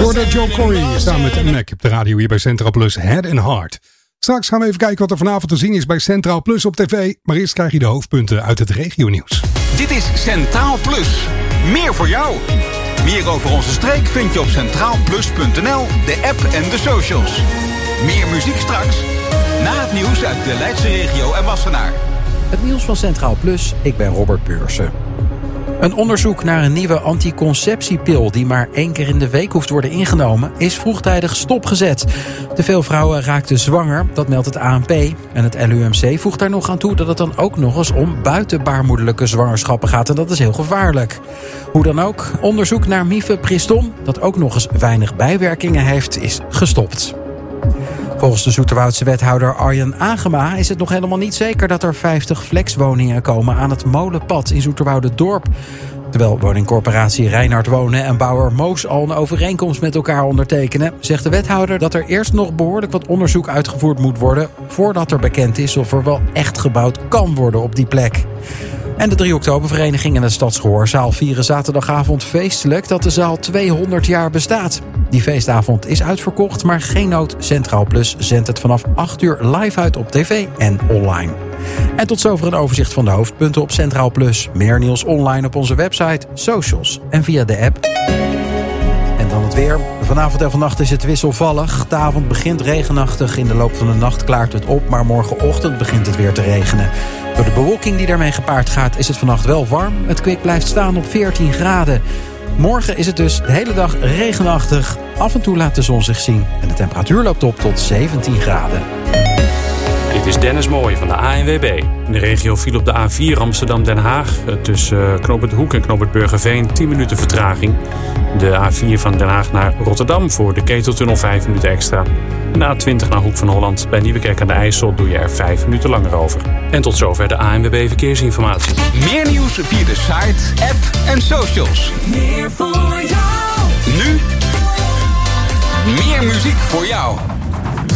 Jordan Joe Corey samen met Mac op de radio hier bij Centraal Plus Head and Heart. Straks gaan we even kijken wat er vanavond te zien is bij Centraal Plus op tv. Maar eerst krijg je de hoofdpunten uit het regionieuws. Dit is Centraal Plus. Meer voor jou. Meer over onze streek vind je op centraalplus.nl, de app en de socials. Meer muziek straks. Na het nieuws uit de Leidse regio en Wassenaar. Het nieuws van Centraal Plus, ik ben Robert Beursen. Een onderzoek naar een nieuwe anticonceptiepil die maar 1 keer in de week hoeft worden ingenomen, is vroegtijdig stopgezet. Te veel vrouwen raakten zwanger, dat meldt het ANP. En het LUMC voegt daar nog aan toe dat het dan ook nog eens om buitenbaarmoederlijke zwangerschappen gaat. En dat is heel gevaarlijk. Hoe dan ook, onderzoek naar mifepriston, dat ook nog eens weinig bijwerkingen heeft, is gestopt. Volgens de Zoeterwoudse wethouder Arjen Agema is het nog helemaal niet zeker dat er 50 flexwoningen komen aan het Molenpad in Zoeterwoude-dorp. Terwijl woningcorporatie Reinhard Wonen en bouwer Moos al een overeenkomst met elkaar ondertekenen, zegt de wethouder dat er eerst nog behoorlijk wat onderzoek uitgevoerd moet worden voordat er bekend is of er wel echt gebouwd kan worden op die plek. En de 3 oktobervereniging en de Stadsgehoorzaal vieren zaterdagavond feestelijk dat de zaal 200 jaar bestaat. Die feestavond is uitverkocht, maar geen nood. Centraal Plus zendt het vanaf 8 uur live uit op tv en online. En tot zover een overzicht van de hoofdpunten op Centraal Plus. Meer nieuws online op onze website, socials en via de app. En dan het weer. Vanavond en vannacht is het wisselvallig. De avond begint regenachtig. In de loop van de nacht klaart het op, maar morgenochtend begint het weer te regenen. Door de bewolking die daarmee gepaard gaat is het vannacht wel warm. Het kwik blijft staan op 14 graden. Morgen is het dus de hele dag regenachtig. Af en toe laat de zon zich zien. En de temperatuur loopt op tot 17 graden. Dit is Dennis Mooij van de ANWB. In de regio viel op de A4 Amsterdam-Den Haag. Tussen Knoop Hoek en Knoop Burgerveen 10 minuten vertraging. De A4 van Den Haag naar Rotterdam voor de Keteltunnel 5 minuten extra. En de A20 naar Hoek van Holland bij Nieuwekerk aan de IJssel doe je er 5 minuten langer over. En tot zover de ANWB Verkeersinformatie. Meer nieuws via de site, app en socials. Meer voor jou. Nu meer muziek voor jou.